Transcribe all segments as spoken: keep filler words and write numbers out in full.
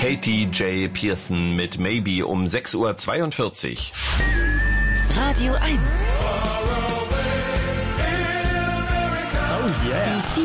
Katie J. Pearson mit Maybe um sechs Uhr zweiundvierzig. Radio eins. Oh yeah. Die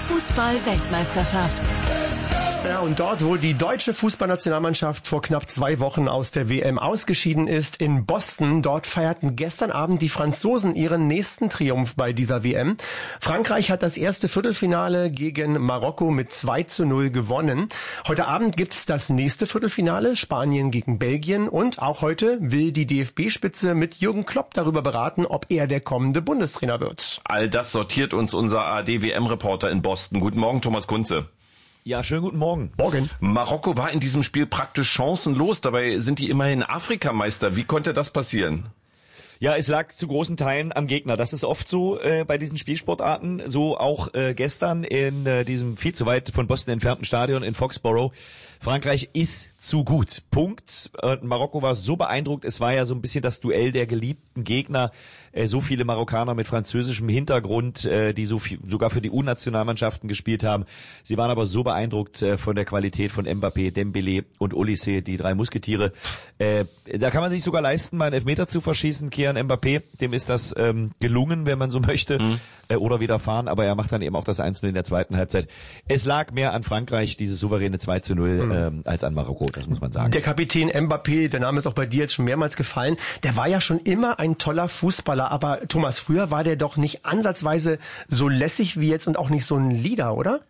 FIFA-Fußball-Weltmeisterschaft. Ja, und dort, wo die deutsche Fußballnationalmannschaft vor knapp zwei Wochen aus der W M ausgeschieden ist, in Boston, dort feierten gestern Abend die Franzosen ihren nächsten Triumph bei dieser W M. Frankreich hat das erste Viertelfinale gegen Marokko mit zwei zu null gewonnen. Heute Abend gibt's das nächste Viertelfinale, Spanien gegen Belgien. Und auch heute will die D F B-Spitze mit Jürgen Klopp darüber beraten, ob er der kommende Bundestrainer wird. All das sortiert uns unser A R D-W M-Reporter in Boston. Guten Morgen, Thomas Kunze. Ja, schönen guten Morgen. Morgen. Marokko war in diesem Spiel praktisch chancenlos, dabei sind die immerhin Afrikameister. Wie konnte das passieren? Ja, es lag zu großen Teilen am Gegner. Das ist oft so äh, bei diesen Spielsportarten. So auch äh, gestern in äh, diesem viel zu weit von Boston entfernten Stadion in Foxborough. Frankreich ist zu gut. Punkt. Äh, Marokko war so beeindruckt. Es war ja so ein bisschen das Duell der geliebten Gegner. Äh, so viele Marokkaner mit französischem Hintergrund, äh, die so viel, sogar für die U-Nationalmannschaften gespielt haben. Sie waren aber so beeindruckt äh, von der Qualität von Mbappé, Dembélé und Olise, die drei Musketiere. Äh, da kann man sich sogar leisten, mal einen Elfmeter zu verschießen. Kylian Mbappé, dem ist das ähm, gelungen, wenn man so möchte, mhm. äh, oder widerfahren, aber er macht dann eben auch das eins zu null in der zweiten Halbzeit. Es lag mehr an Frankreich, dieses souveräne zwei zu null, mhm. ähm, als an Marokko, das muss man sagen. Der Kapitän Mbappé, der Name ist auch bei dir jetzt schon mehrmals gefallen, der war ja schon immer ein toller Fußballer, aber Thomas, früher war der doch nicht ansatzweise so lässig wie jetzt und auch nicht so ein Leader, oder?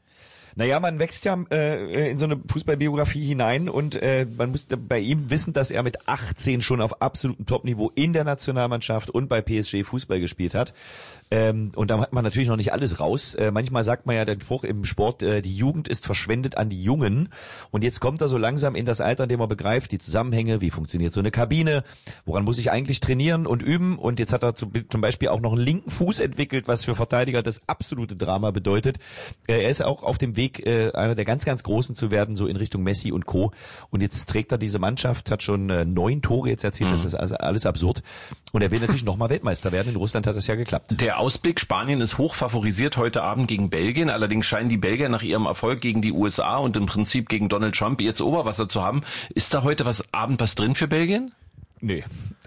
Naja, man wächst ja äh, in so eine Fußballbiografie hinein und äh, man muss bei ihm wissen, dass er mit achtzehn schon auf absolutem Topniveau in der Nationalmannschaft und bei P S G Fußball gespielt hat. Ähm, und da hat man natürlich noch nicht alles raus. Äh, manchmal sagt man ja den Spruch im Sport, äh, die Jugend ist verschwendet an die Jungen. Und jetzt kommt er so langsam in das Alter, in dem er begreift, die Zusammenhänge, wie funktioniert so eine Kabine, woran muss ich eigentlich trainieren und üben. Und jetzt hat er zum Beispiel auch noch einen linken Fuß entwickelt, was für Verteidiger das absolute Drama bedeutet. Äh, er ist auch auf dem Weg, äh, einer der ganz, ganz Großen zu werden, so in Richtung Messi und Co. Und jetzt trägt er diese Mannschaft, hat schon äh, neun Tore jetzt erzielt, mhm. das ist also alles absurd. Und er will natürlich nochmal Weltmeister werden. In Russland hat das ja geklappt. Der Ausblick, Spanien ist hoch favorisiert heute Abend gegen Belgien. Allerdings scheinen die Belgier nach ihrem Erfolg gegen die U S A und im Prinzip gegen Donald Trump jetzt Oberwasser zu haben. Ist da heute was Abend was drin für Belgien? Nee.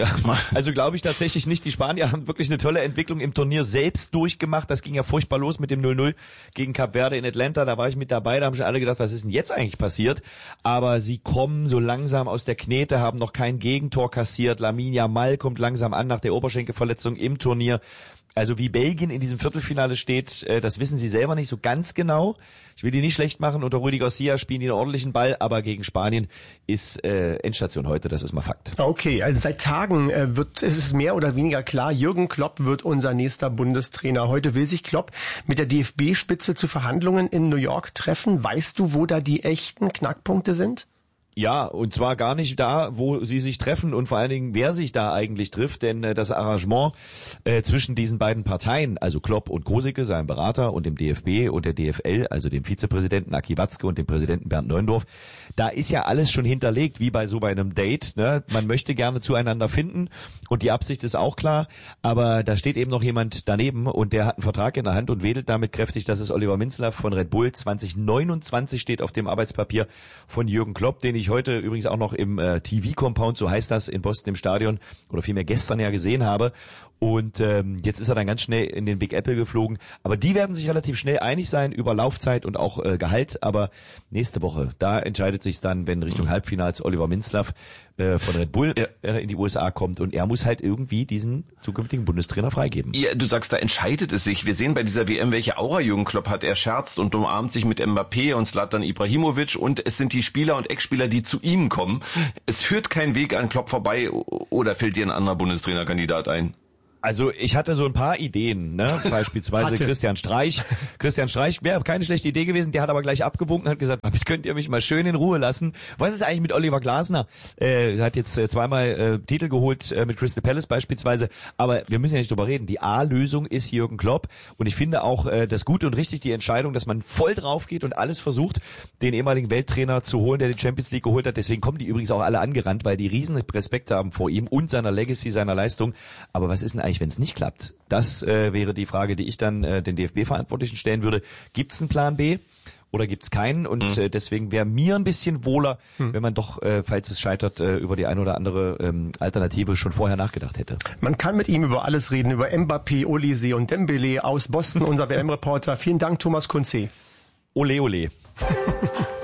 Also glaube ich tatsächlich nicht. Die Spanier haben wirklich eine tolle Entwicklung im Turnier selbst durchgemacht. Das ging ja furchtbar los mit dem null null gegen Kap Verde in Atlanta. Da war ich mit dabei. Da haben schon alle gedacht, was ist denn jetzt eigentlich passiert? Aber sie kommen so langsam aus der Knete, haben noch kein Gegentor kassiert. Lamine Yamal kommt langsam an nach der Oberschenkelverletzung im Turnier. Also wie Belgien in diesem Viertelfinale steht, das wissen sie selber nicht so ganz genau. Ich will die nicht schlecht machen. Unter Rudi Garcia spielen die einen ordentlichen Ball, aber gegen Spanien ist äh, Endstation heute, das ist mal Fakt. Okay, also seit Tagen äh, wird ist es mehr oder weniger klar, Jürgen Klopp wird unser nächster Bundestrainer. Heute will sich Klopp mit der D F B-Spitze zu Verhandlungen in New York treffen. Weißt du, wo da die echten Knackpunkte sind? Ja, und zwar gar nicht da, wo sie sich treffen und vor allen Dingen, wer sich da eigentlich trifft, denn äh, das Arrangement äh, zwischen diesen beiden Parteien, also Klopp und Krosicke, seinem Berater, und dem D F B und der D F L, also dem Vizepräsidenten Aki Watzke und dem Präsidenten Bernd Neuendorf, da ist ja alles schon hinterlegt, wie bei so bei einem Date, ne? Man möchte gerne zueinander finden und die Absicht ist auch klar, aber da steht eben noch jemand daneben und der hat einen Vertrag in der Hand und wedelt damit kräftig, das ist Oliver Minzlaff von Red Bull. zwanzig neunundzwanzig steht auf dem Arbeitspapier von Jürgen Klopp, den ich heute übrigens auch noch im äh, T V-Compound, so heißt das, in Boston im Stadion, oder vielmehr gestern ja gesehen habe. Und ähm, jetzt ist er dann ganz schnell in den Big Apple geflogen. Aber die werden sich relativ schnell einig sein über Laufzeit und auch äh, Gehalt. Aber nächste Woche, da entscheidet sich's dann, wenn Richtung Halbfinals Oliver Minzlaff äh, von Red Bull ja. äh, in die U S A kommt. Und er muss halt irgendwie diesen zukünftigen Bundestrainer freigeben. Ja, du sagst, da entscheidet es sich. Wir sehen bei dieser W M, welche Aura Jürgen Klopp hat. Er scherzt und umarmt sich mit Mbappé und Zlatan Ibrahimovic. Und es sind die Spieler und Ex-Spieler, die zu ihm kommen. Es führt kein Weg an Klopp vorbei. Oder fällt dir ein anderer Bundestrainerkandidat ein? Also ich hatte so ein paar Ideen, ne? Beispielsweise Christian Streich. Christian Streich wäre keine schlechte Idee gewesen, der hat aber gleich abgewunken und hat gesagt, damit könnt ihr mich mal schön in Ruhe lassen. Was ist eigentlich mit Oliver Glasner? Äh, hat jetzt äh, zweimal äh, Titel geholt äh, mit Crystal Palace beispielsweise, aber wir müssen ja nicht drüber reden. Die A-Lösung ist Jürgen Klopp und ich finde auch äh, das Gute und richtig die Entscheidung, dass man voll drauf geht und alles versucht, den ehemaligen Welttrainer zu holen, der die Champions League geholt hat. Deswegen kommen die übrigens auch alle angerannt, weil die riesen Respekt haben vor ihm und seiner Legacy, seiner Leistung. Aber was ist denn eigentlich, wenn es nicht klappt? Das äh, wäre die Frage, die ich dann äh, den D F B-Verantwortlichen stellen würde. Gibt es einen Plan B? oder gibt's keinen? Und Mhm. äh, deswegen wäre mir ein bisschen wohler, Mhm. wenn man doch, äh, falls es scheitert, äh, über die ein oder andere ähm, Alternative schon vorher nachgedacht hätte. Man kann mit ihm über alles reden, über Mbappé, Olise und Dembele aus Boston, unser W M-Reporter. Vielen Dank, Thomas Kunze. Ole, ole.